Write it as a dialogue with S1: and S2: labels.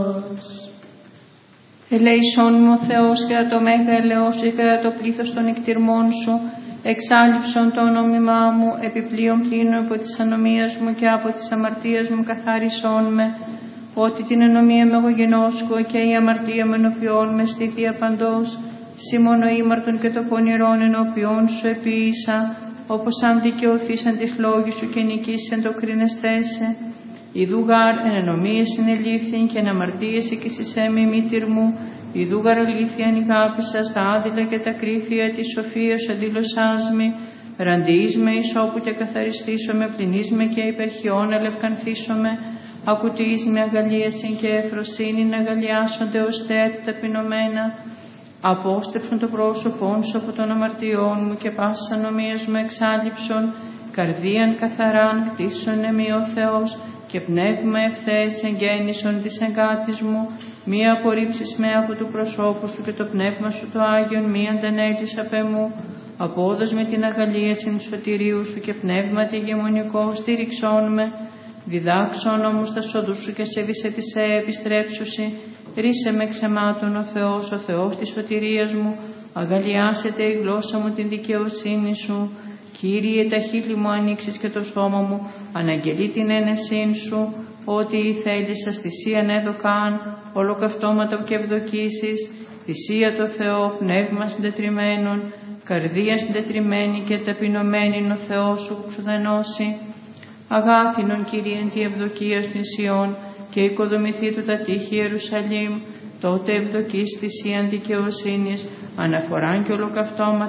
S1: Ελέησόν μου ο Θεός κατά το μέγα ελεός και κατά το πλήθος των εκτιρμών σου, εξάλληψον το ονόμημά μου, επιπλέον πλήνω από της ανομίας μου και από της αμαρτίας μου καθάρισόν με, ότι την ανομία με εγώ γενόσκω και η αμαρτία με ενωπιών με στήθια παντός, σύ μόνο ήμαρτον και το πονηρόν ενωπιών σου επίησα, όπως αν δικαιωθήσαν τις λόγοι σου και νικήσεν το κρίνεσθέσε. Ιδούγαρ εν ενομίες συνελήφθην και εν αμαρτίες εκείσισέ με μήτηρ μου, ιδούγαρ αλήθειαν ηγάπησα στα άδειλα και τα κρύφια της σοφίας αντίλωσάς με, ραντιείς με εις όπου και καθαριστήσω με, πληνείς με και υπερχιών ελευκανθήσω με, ακουτείς με αγαλίασιν και εφροσύνην αγαλιάσονται ως θέατη ταπεινωμένα, απόστρεψον το πρόσωπόν σου από των αμαρτιών μου και πάσης ανομίας μου εξάλληψον, καρδίαν καθαράν κτίσον εμεί ο Θεός, και πνεύμα ευθέες εγγέννησον της εγκάτης μου, μη απορρίψεις με από του προσώπου σου και το πνεύμα σου το Άγιον μη αντανέλεις απ' εμού, απόδος με την αγαλίαση σωτηρίου σου και πνεύματι ηγεμονικό στήριξόν με, διδάξον όμως τα σοδούς σου και σε βυσεπισέ επιστρέψουσι, ρίσε με ξεμάτων ο Θεός της σωτηρίας μου, αγαλιάσετε η γλώσσα μου την δικαιοσύνη σου. Κύριε, τα χείλη μου ανοίξεις και το σώμα μου, αναγγελεί την ένεσήν σου, ότι η θέλησας θυσίαν έδωκαν, ολοκαυτώματα και ευδοκίσεις, θυσία το Θεό, πνεύμα συντετριμένον, καρδία συντετριμένη και ταπεινωμένη ο Θεός σου που ξουδενώσει. Αγάθινον Κύριε εν τη ευδοκία στην Σιών και οικοδομηθεί του τα τείχη Ιερουσαλήμ, τότε ευδοκείς θυσίαν δικαιοσύνης, αναφοράν και ολοκαυτώματα